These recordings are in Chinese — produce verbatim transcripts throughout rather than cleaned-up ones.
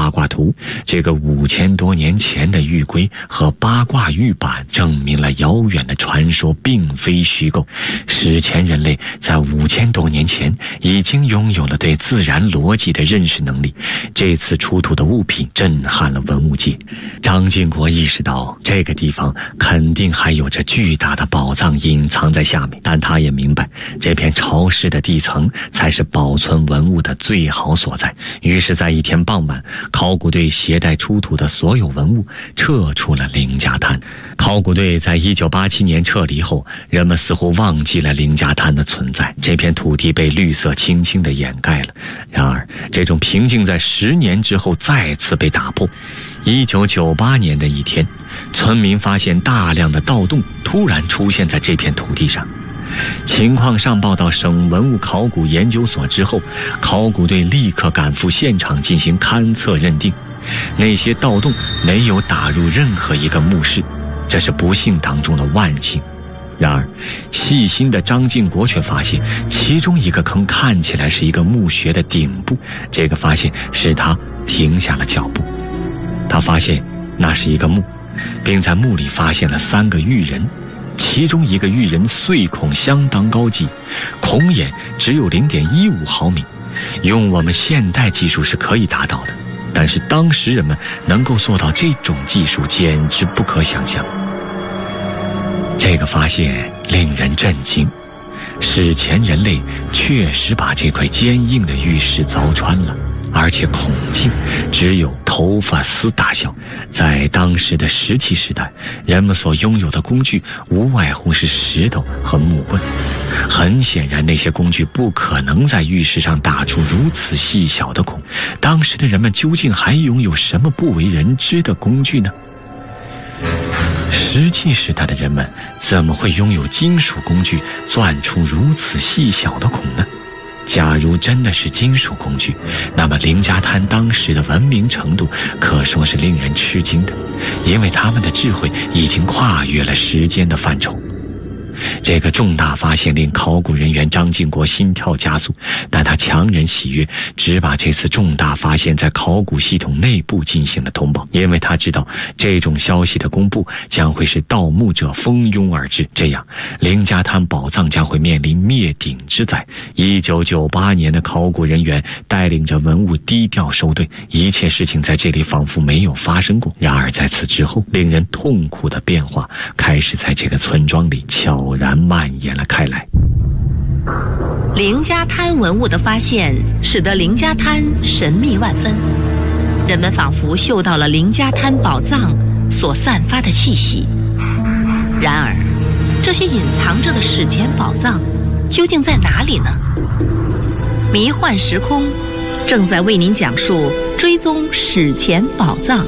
八卦图。这个五千多年前的玉龟和八卦玉板证明了遥远的传说并非虚构。史前人类在五千多年前已经拥有了对自然逻辑的认识能力。这次出土的物品震撼了文物界。张经国意识到这个地方肯定还有着巨大的宝藏隐藏在下面，但他也明白这片潮湿的地层才是保存文物的最好所在。于是在一天傍晚，考古队携带出土的所有文物撤出了凌家滩。考古队在一九八七年撤离后，人们似乎忘记了凌家滩的存在，这片土地被绿色轻轻地掩盖了。然而这种平静在十年之后再次被打破。一九九八年的一天，村民发现大量的盗洞突然出现在这片土地上。情况上报到省文物考古研究所之后，考古队立刻赶赴现场进行勘测认定。那些盗洞没有打入任何一个墓室，这是不幸当中的万幸。然而细心的张经国却发现，其中一个坑看起来是一个墓穴的顶部。这个发现使他停下了脚步。他发现那是一个墓，并在墓里发现了三个玉人。其中一个玉人碎孔相当高级，孔眼只有 零点一五毫米，用我们现代技术是可以达到的，但是当时人们能够做到这种技术简直不可想象。这个发现令人震惊，史前人类确实把这块坚硬的玉石凿穿了，而且孔径只有头发丝大小。在当时的石器时代，人们所拥有的工具无外乎是石头和木棍。很显然，那些工具不可能在玉石上打出如此细小的孔。当时的人们究竟还拥有什么不为人知的工具呢？石器时代的人们怎么会拥有金属工具钻出如此细小的孔呢？假如真的是金属工具，那么凌家滩当时的文明程度可说是令人吃惊的，因为他们的智慧已经跨越了时间的范畴。这个重大发现令考古人员张经国心跳加速，但他强忍喜悦，只把这次重大发现在考古系统内部进行了通报，因为他知道这种消息的公布将会使盗墓者蜂拥而至，这样凌家滩宝藏将会面临灭顶之灾。一九九八年的考古人员带领着文物低调收队，一切事情在这里仿佛没有发生过。然而在此之后，令人痛苦的变化开始在这个村庄里悄然蔓延了开来。 凌家滩文物的发现使得凌家滩神秘万分，人们仿佛嗅到了凌家滩宝藏所散发的气息。然而这些隐藏着的史前宝藏究竟在哪里呢？迷幻时空正在为您讲述追踪史前宝藏。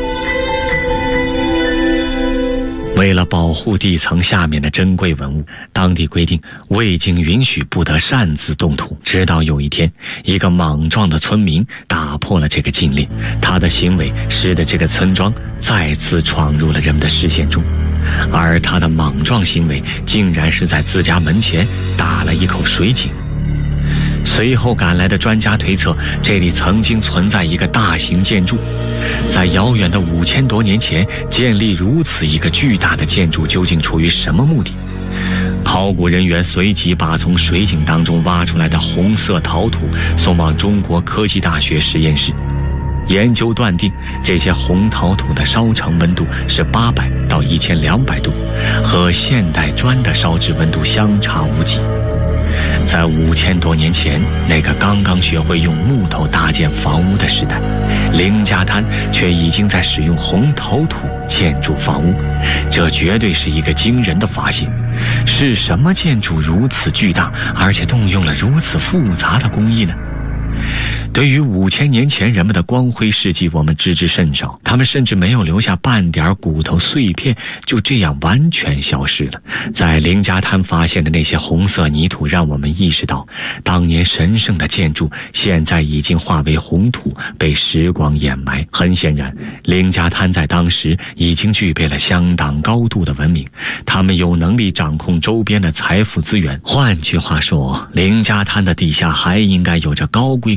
为了保护地层下面的珍贵文物，当地规定未经允许不得擅自动土。直到有一天，一个莽撞的村民打破了这个禁令，他的行为使得这个村庄再次闯入了人们的视线中，而他的莽撞行为竟然是在自家门前打了一口水井。随后赶来的专家推测，这里曾经存在一个大型建筑。在遥远的五千多年前建立如此一个巨大的建筑，究竟出于什么目的？考古人员随即把从水井当中挖出来的红色陶土送往中国科技大学实验室。研究断定，这些红陶土的烧成温度是八百到一千两百度，和现代砖的烧制温度相差无几。在五千多年前，那个刚刚学会用木头搭建房屋的时代，凌家滩却已经在使用红陶土建筑房屋，这绝对是一个惊人的发现。是什么建筑如此巨大，而且动用了如此复杂的工艺呢？对于五千年前人们的光辉事迹，我们知之甚少，他们甚至没有留下半点骨头碎片，就这样完全消失了。在凌家滩发现的那些红色泥土，让我们意识到，当年神圣的建筑现在已经化为红土，被时光掩埋。很显然，凌家滩在当时已经具备了相当高度的文明，他们有能力掌控周边的财富资源。换句话说，凌家滩的地下还应该有着高规格的墓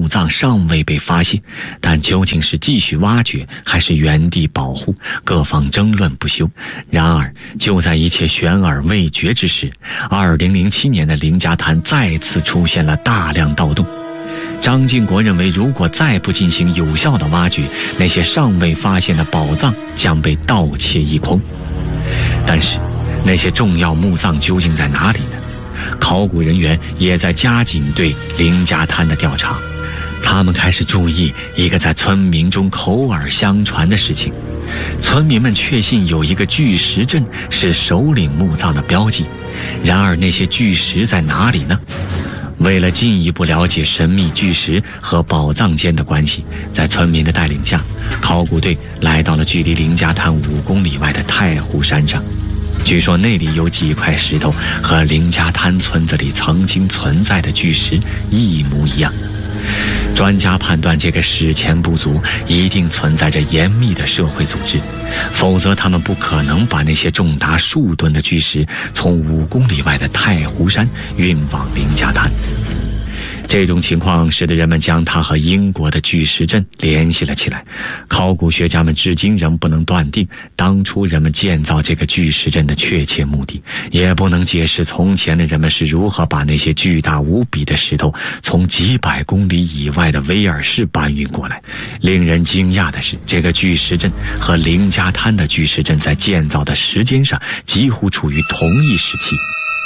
墓葬尚未被发现，但究竟是继续挖掘还是原地保护，各方争论不休。然而就在一切悬而未决之时，二零零七年的林家滩再次出现了大量盗洞。张敬国认为，如果再不进行有效的挖掘，那些尚未发现的宝藏将被盗窃一空。但是那些重要墓葬究竟在哪里呢？考古人员也在加紧对林家滩的调查。他们开始注意一个在村民中口耳相传的事情，村民们确信有一个巨石阵是首领墓葬的标记。然而那些巨石在哪里呢？为了进一步了解神秘巨石和宝藏间的关系，在村民的带领下，考古队来到了距离林家滩五公里外的太湖山上。据说那里有几块石头和林家滩村子里曾经存在的巨石一模一样。专家判断，这个史前部族一定存在着严密的社会组织，否则他们不可能把那些重达数吨的巨石从五公里外的太湖山运往林家滩。这种情况使得人们将它和英国的巨石阵联系了起来。考古学家们至今仍不能断定当初人们建造这个巨石阵的确切目的，也不能解释从前的人们是如何把那些巨大无比的石头从几百公里以外的威尔士搬运过来。令人惊讶的是，这个巨石阵和林家滩的巨石阵在建造的时间上几乎处于同一时期。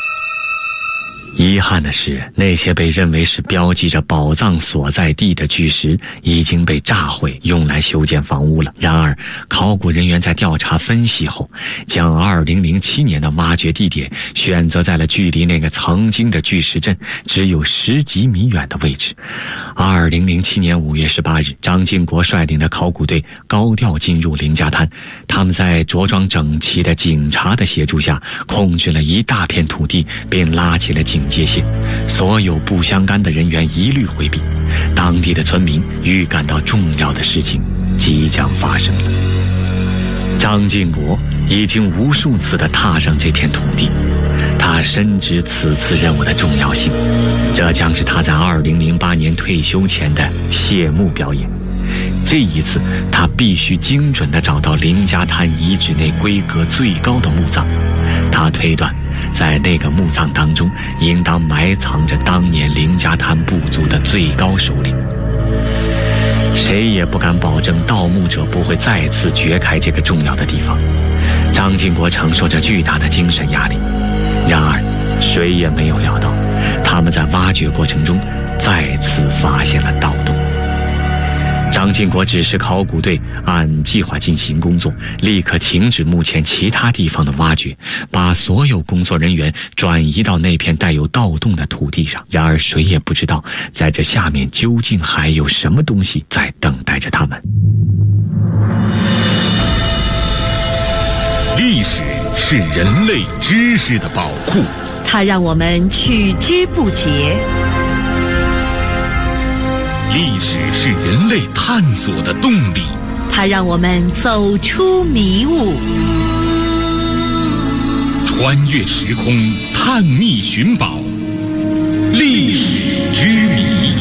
遗憾的是，那些被认为是标记着宝藏所在地的巨石已经被炸毁，用来修建房屋了。然而考古人员在调查分析后，将二零零七年的挖掘地点选择在了距离那个曾经的巨石阵只有十几米远的位置。二零零七年五月十八日，张敬国率领的考古队高调进入林家滩，他们在着装整齐的警察的协助下控制了一大片土地，并拉起了警界限，所有不相干的人员一律回避。当地的村民预感到重要的事情即将发生了。张敬国已经无数次地踏上这片土地，他深知此次任务的重要性，这将是他在二零零八年退休前的谢幕表演。这一次他必须精准地找到林家滩遗址内规格最高的墓葬。他推断，在那个墓葬当中应当埋藏着当年林家滩部族的最高首领。谁也不敢保证盗墓者不会再次掘开这个重要的地方。张敬国承受着巨大的精神压力，然而谁也没有料到，他们在挖掘过程中再次发现了盗洞。张敬国指示考古队按计划进行工作，立刻停止目前其他地方的挖掘，把所有工作人员转移到那片带有盗洞的土地上。然而谁也不知道，在这下面究竟还有什么东西在等待着他们。 历史是人类知识的宝库， 它让我们取之不竭。 历史是人类探索的动力， 它让我们走出迷雾， 穿越时空，探秘寻宝，历史之谜。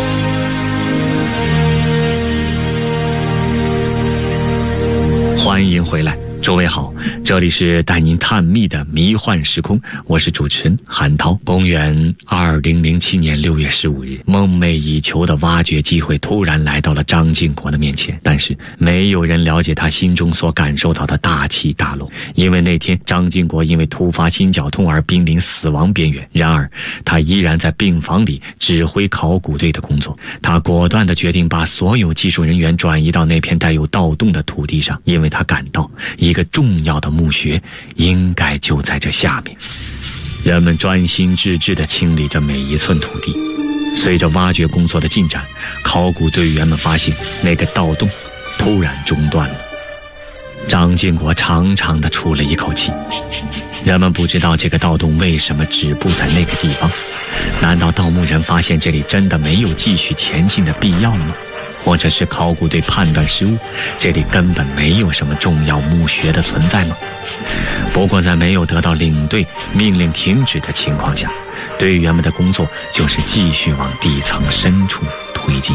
欢迎回来，诸位好，这里是带您探秘的迷幻时空，我是主持人韩涛。公元二零零七年六月十五日，梦寐以求的挖掘机会突然来到了张敬国的面前，但是没有人了解他心中所感受到的大起大落。因为那天张敬国因为突发心绞痛而濒临死亡边缘，然而他依然在病房里指挥考古队的工作。他果断地决定把所有技术人员转移到那片带有盗洞的土地上，因为他感到一个重要的墓穴应该就在这下面。人们专心致志地清理着每一寸土地。随着挖掘工作的进展，考古队员们发现那个盗洞突然中断了。张敬国长长地出了一口气。人们不知道这个盗洞为什么止步在那个地方，难道盗墓人发现这里真的没有继续前进的必要了吗？或者是考古队判断失误，这里根本没有什么重要墓穴的存在吗？不过在没有得到领队命令停止的情况下，队员们的工作就是继续往地层深处推灰烬。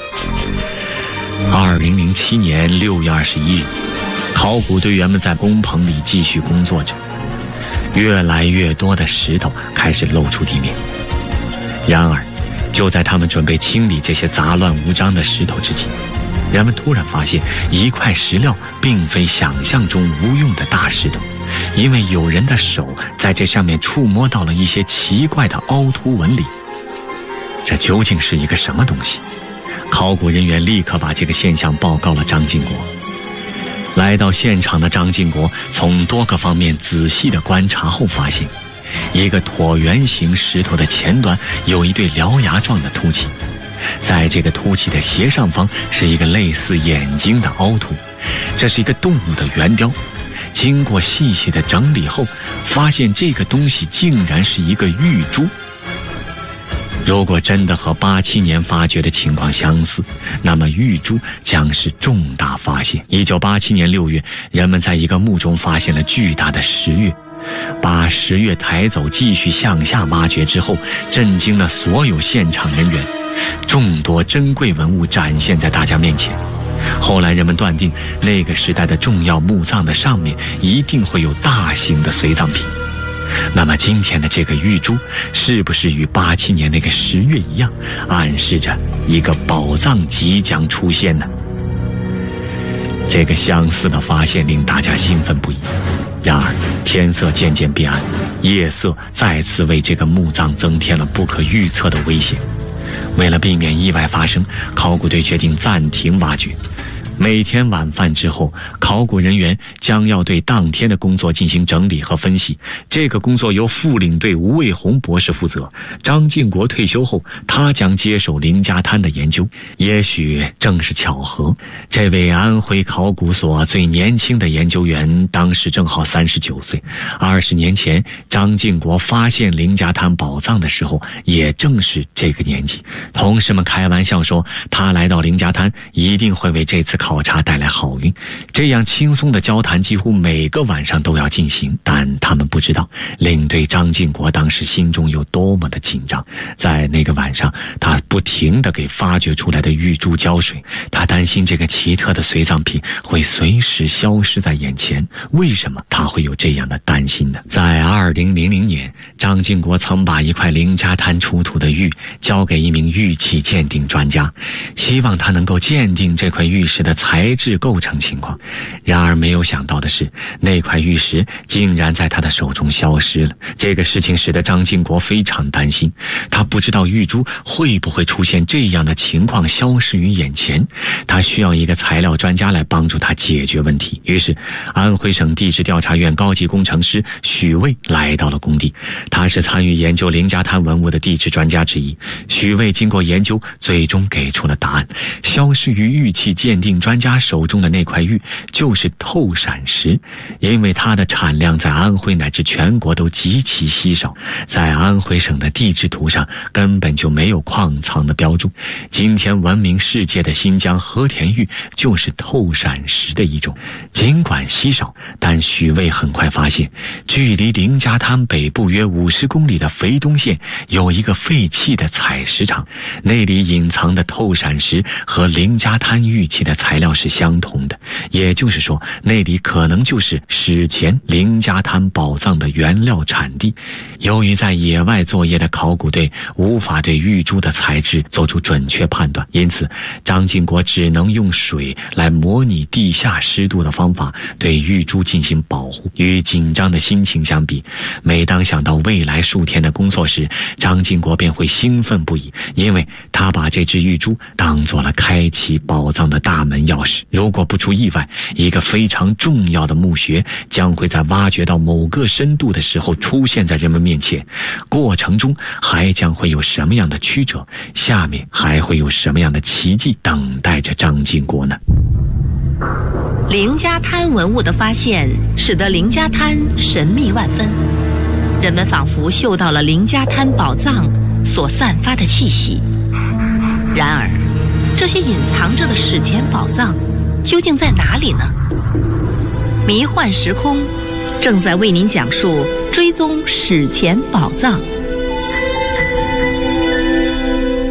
二零零七年六月二十一日，考古队员们在工棚里继续工作着，越来越多的石头开始露出地面。然而，就在他们准备清理这些杂乱无章的石头之际，人们突然发现一块石料并非想象中无用的大石头，因为有人的手在这上面触摸到了一些奇怪的凹凸纹理。这究竟是一个什么东西？考古人员立刻把这个现象报告了张进国。来到现场的张进国从多个方面仔细地观察后发现，一个椭圆形石头的前端有一对獠牙状的凸起，在这个凸起的斜上方是一个类似眼睛的凹凸，这是一个动物的圆雕。经过细细的整理后，发现这个东西竟然是一个玉珠。如果真的和八七年发掘的情况相似，那么玉珠将是重大发现。一九八七年六月，人们在一个墓中发现了巨大的石月，把石月抬走继续向下挖掘之后，震惊了所有现场人员，众多珍贵文物展现在大家面前。后来人们断定，那个时代的重要墓葬的上面一定会有大型的随葬品。那么今天的这个玉珠是不是与八七年那个石月一样，暗示着一个宝藏即将出现呢？这个相似的发现令大家兴奋不已。然而天色渐渐变暗，夜色再次为这个墓葬增添了不可预测的危险。为了避免意外发生，考古队决定暂停挖掘。每天晚饭之后，考古人员将要对当天的工作进行整理和分析。这个工作由副领队吴卫红博士负责。张进国退休后，他将接手凌家滩的研究。也许正是巧合，这位安徽考古所最年轻的研究员当时正好三十九岁。二十年前，张进国发现凌家滩宝藏的时候，也正是这个年纪。同事们开玩笑说，他来到凌家滩一定会为这次考考察带来好运。这样轻松的交谈几乎每个晚上都要进行，但他们不知道领队张进国当时心中有多么的紧张。在那个晚上，他不停地给发掘出来的玉珠浇水，他担心这个奇特的随葬品会随时消失在眼前。为什么他会有这样的担心呢？在二零零零年，张进国曾把一块凌家滩出土的玉交给一名玉器鉴定专家，希望他能够鉴定这块玉石的材质构成情况。然而没有想到的是，那块玉石竟然在他的手中消失了。这个事情使得张进国非常担心，他不知道玉珠会不会出现这样的情况消失于眼前，他需要一个材料专家来帮助他解决问题。于是安徽省地质调查院高级工程师许卫来到了工地，他是参与研究凌家滩文物的地质专家之一。许卫经过研究，最终给出了答案：消失于玉器鉴定专家手中的那块玉就是透闪石。因为它的产量在安徽乃至全国都极其稀少，在安徽省的地质图上根本就没有矿藏的标注。今天闻名世界的新疆和田玉就是透闪石的一种。尽管稀少，但许卫很快发现，距离凌家滩北部约五十公里的肥东县有一个废弃的采石场，那里隐藏的透闪石和凌家滩玉器的材料是相同的，也就是说，那里可能就是史前凌家滩宝藏的原料产地。由于在野外作业的考古队无法对玉珠的材质做出准确判断，因此张进国只能用水来模拟地下湿度的方法对玉珠进行保护。与紧张的心情相比，每当想到未来数天的工作时，张进国便会兴奋不已，因为他把这只玉珠当做了开启宝藏的大门钥匙。如果不出意外，一个非常重要的墓穴将会在挖掘到某个深度的时候出现在人们面前，过程中还将会有什么样的曲折，下面还会有什么样的奇迹等待着张进国呢？ 凌家滩文物的发现使得凌家滩神秘万分，人们仿佛嗅到了凌家滩宝藏所散发的气息。然而这些隐藏着的史前宝藏究竟在哪里呢？迷幻时空正在为您讲述追踪史前宝藏。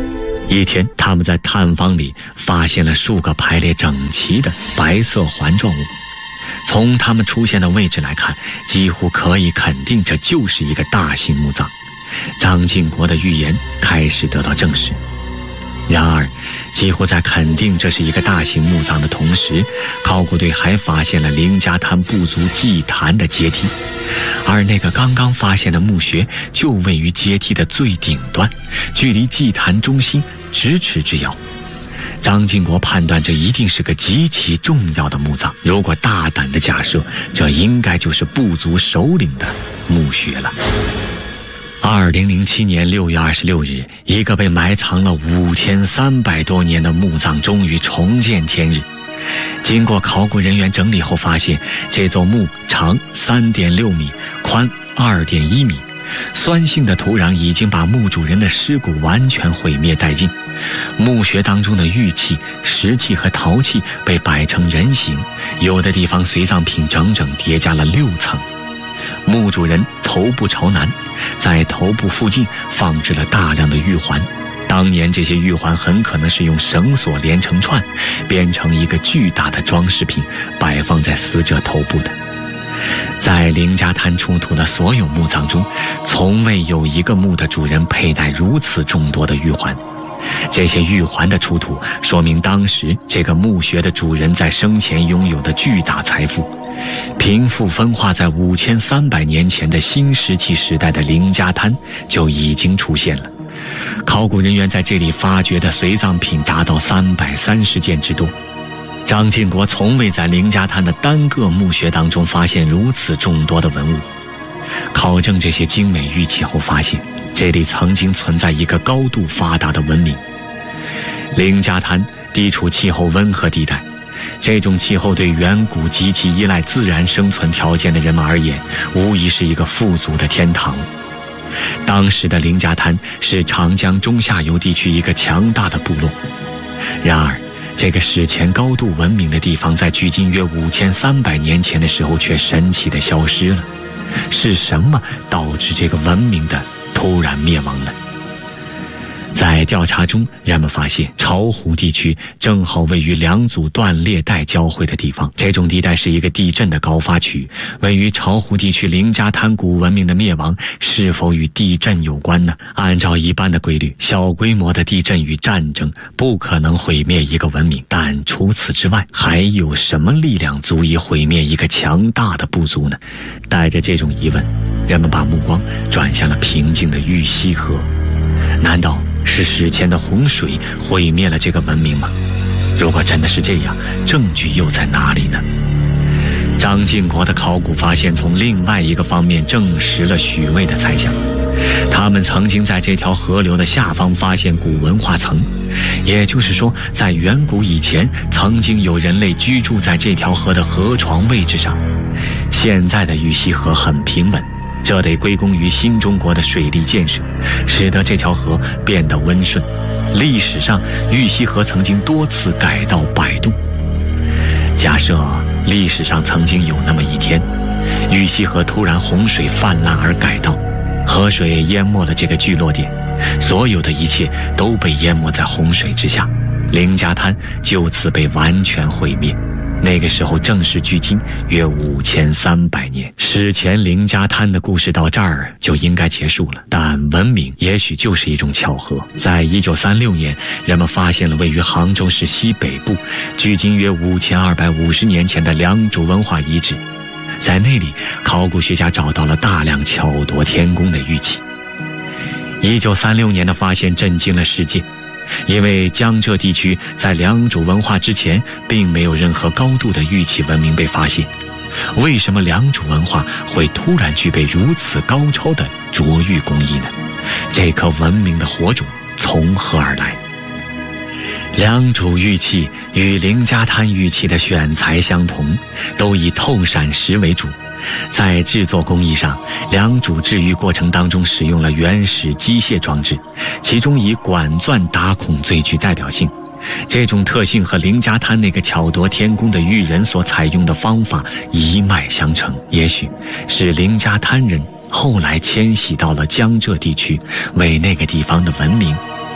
一天，他们在探方里发现了数个排列整齐的白色环状物。从它们出现的位置来看，几乎可以肯定这就是一个大型墓葬。张晋国的预言开始得到证实。然而，几乎在肯定这是一个大型墓葬的同时，考古队还发现了凌家滩部族祭坛的阶梯，而那个刚刚发现的墓穴就位于阶梯的最顶端，距离祭坛中心咫尺之遥。张晋国判断这一定是个极其重要的墓葬，如果大胆的假设，这应该就是部族首领的墓穴了。二零零七年六月二十六日，一个被埋藏了五千三百多年的墓葬终于重见天日。经过考古人员整理后发现，这座墓长 三点六米，宽 二点一米，酸性的土壤已经把墓主人的尸骨完全毁灭殆尽。墓穴当中的玉器、石器和陶器被摆成人形，有的地方随葬品整整叠加了六层。墓主人头部朝南，在头部附近放置了大量的玉环，当年这些玉环很可能是用绳索连成串，编成一个巨大的装饰品，摆放在死者头部的。在凌家滩出土的所有墓葬中，从未有一个墓的主人佩戴如此众多的玉环。这些玉环的出土，说明当时这个墓穴的主人在生前拥有的巨大财富。贫富分化在五千三百年前的新石器时代的凌家滩就已经出现了。考古人员在这里发掘的随葬品达到三百三十件之多。张晋国从未在凌家滩的单个墓穴当中发现如此众多的文物。考证这些精美玉器后发现，这里曾经存在一个高度发达的文明。凌家滩地处气候温和地带，这种气候对远古极其依赖自然生存条件的人们而言，无疑是一个富足的天堂。当时的凌家滩是长江中下游地区一个强大的部落。然而，这个史前高度文明的地方，在距今约五千三百年前的时候却神奇地消失了。是什么导致这个文明的突然灭亡呢？在调查中，人们发现巢湖地区正好位于两组断裂带交汇的地方，这种地带是一个地震的高发区。位于巢湖地区凌家滩古文明的灭亡是否与地震有关呢？按照一般的规律，小规模的地震与战争不可能毁灭一个文明，但除此之外，还有什么力量足以毁灭一个强大的部族呢？带着这种疑问，人们把目光转向了平静的玉溪河。难道是史前的洪水毁灭了这个文明吗？如果真的是这样，证据又在哪里呢？张晋国的考古发现从另外一个方面证实了许巍的猜想。他们曾经在这条河流的下方发现古文化层，也就是说，在远古以前，曾经有人类居住在这条河的河床位置上。现在的玉溪河很平稳，这得归功于新中国的水利建设，使得这条河变得温顺。历史上，玉溪河曾经多次改道摆渡。假设历史上曾经有那么一天，玉溪河突然洪水泛滥而改道，河水淹没了这个聚落点，所有的一切都被淹没在洪水之下，凌家滩就此被完全毁灭。那个时候正是距今约五千三百年。史前凌家滩的故事到这儿就应该结束了，但文明也许就是一种巧合。在一九三六年，人们发现了位于杭州市西北部，距今约五千二百五十年前的良渚文化遗址。在那里，考古学家找到了大量巧夺天工的玉器。一九三六年的发现震惊了世界。因为江浙地区在良渚文化之前并没有任何高度的玉器文明被发现，为什么良渚文化会突然具备如此高超的琢玉工艺呢？这颗文明的火种从何而来？良渚玉器与凌家滩玉器的选材相同，都以透闪石为主。在制作工艺上，良渚制玉过程当中使用了原始机械装置，其中以管钻打孔最具代表性。这种特性和凌家滩那个巧夺天工的玉人所采用的方法一脉相承，也许是凌家滩人后来迁徙到了江浙地区，为那个地方的文明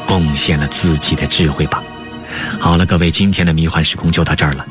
贡献了自己的智慧吧。好了，各位，今天的迷幻时空就到这儿了。